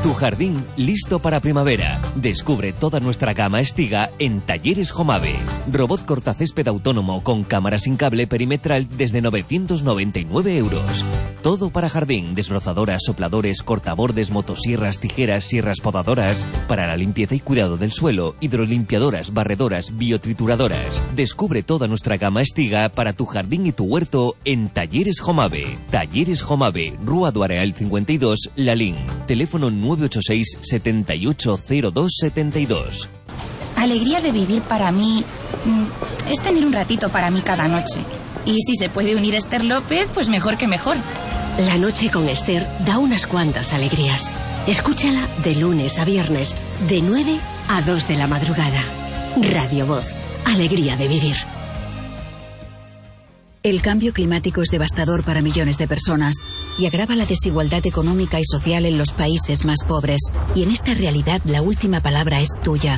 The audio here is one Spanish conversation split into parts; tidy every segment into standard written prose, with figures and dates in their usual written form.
Tu jardín listo para primavera. Descubre toda nuestra gama Estiga en Talleres Jomave. Robot cortacésped autónomo con cámara sin cable perimetral desde 999 euros. Todo para jardín, desbrozadoras, sopladores, cortabordes, motosierras, tijeras, sierras podadoras. Para la limpieza y cuidado del suelo, hidrolimpiadoras, barredoras, biotrituradoras. Descubre toda nuestra gama Estiga para tu jardín y tu huerto en Talleres Jomave. Talleres Jomave, Rúa do Areal 52, Lalín. Teléfono 986 780272. Alegría de vivir para mí es tener un ratito para mí cada noche. Y si se puede unir Esther López, pues mejor que mejor. La noche con Esther da unas cuantas alegrías. Escúchala de lunes a viernes, de 9 a 2 de la madrugada. Radio Voz, alegría de vivir. El cambio climático es devastador para millones de personas y agrava la desigualdad económica y social en los países más pobres. Y en esta realidad la última palabra es tuya.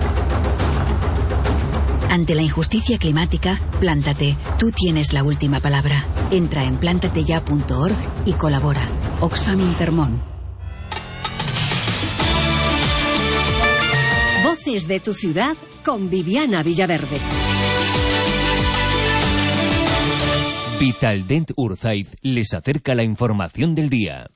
Ante la injusticia climática, plántate. Tú tienes la última palabra. Entra en plantateya.org y colabora. Oxfam Intermón. Voces de tu ciudad con Viviana Villaverde. Vitaldent Urzaiz les acerca la información del día.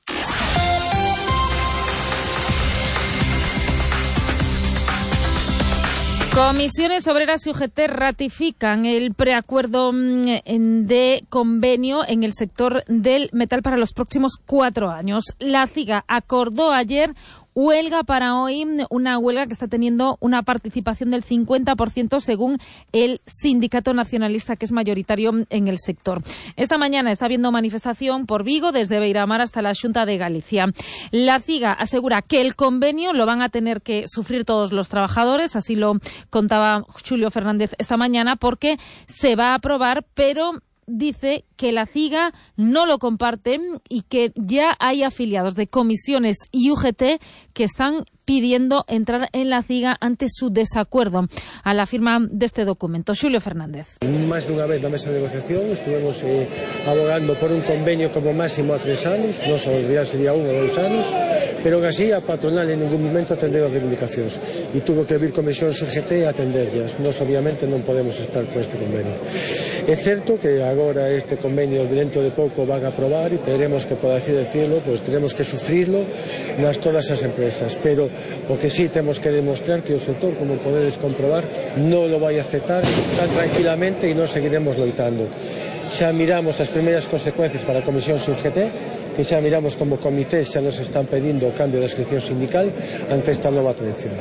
Comisiones Obreras y UGT ratifican el preacuerdo de convenio en el sector del metal para los próximos 4 años. La CIGA acordó ayer huelga para hoy, una huelga que está teniendo una participación del 50% según el sindicato nacionalista, que es mayoritario en el sector. Esta mañana está habiendo manifestación por Vigo, desde Beiramar hasta la Xunta de Galicia. La CIGA asegura que el convenio lo van a tener que sufrir todos los trabajadores, así lo contaba Xulio Fernández esta mañana, porque se va a aprobar, pero dice que la CIGA no lo comparte y que ya hay afiliados de comisiones y UGT que están pidiendo entrar en la CIGA ante su desacuerdo a la firma de este documento. Xulio Fernández. Más de unha vez na mesa de negociación estuvemos abogando por un convenio como máximo a 3 anos, non só sería 1 ou 2 anos, pero que así a patronal en ningún momento atendeu as reivindicacións e tuvo que vir comisións UGT a atenderlas. Nós obviamente non podemos estar con este convenio. É certo que agora este convenio dentro de pouco van a aprobar e teremos que, por así decirlo, pues teremos que sufrirlo nas todas as empresas, pero o que sí temos que demostrar que o sector, como podedes comprobar, non lo vai a aceptar tan tranquilamente e nos seguiremos loitando. Xa miramos as primeiras consecuencias para a Comisión UGT, que xa miramos como comités xa nos están pedindo o cambio de adscripción sindical ante esta nova tradición.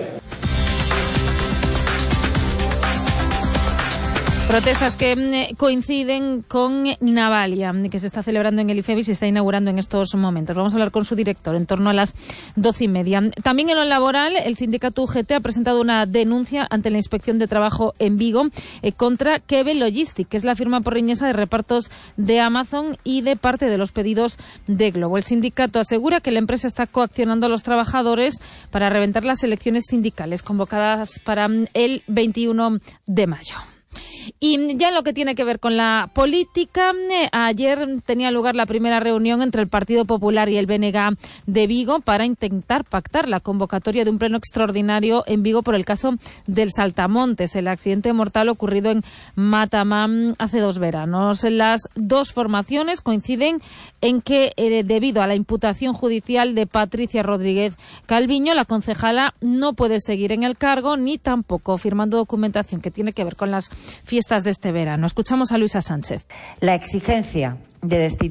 Protestas que coinciden con Navalia, que se está celebrando en el IFEBI y se está inaugurando en estos momentos. Vamos a hablar con su director en torno a las 12:30. También en lo laboral, el sindicato UGT ha presentado una denuncia ante la Inspección de Trabajo en Vigo contra Kebe Logistic, que es la firma porriñesa de repartos de Amazon y de parte de los pedidos de Globo. El sindicato asegura que la empresa está coaccionando a los trabajadores para reventar las elecciones sindicales convocadas para el 21 de mayo. Y ya en lo que tiene que ver con la política, ayer tenía lugar la primera reunión entre el Partido Popular y el BNG de Vigo para intentar pactar la convocatoria de un pleno extraordinario en Vigo por el caso del Saltamontes, el accidente mortal ocurrido en Matamán hace 2 veranos. Las dos formaciones coinciden en que, debido a la imputación judicial de Patricia Rodríguez Calviño, la concejala no puede seguir en el cargo ni tampoco firmando documentación que tiene que ver con las fiestas de este verano. Escuchamos a Luisa Sánchez. La exigencia de destituir